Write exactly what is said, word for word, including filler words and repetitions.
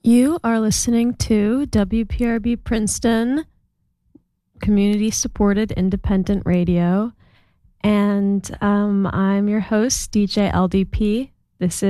You are listening to W P R B Princeton, community-supported independent radio, and um, I'm your host, D J L D P. This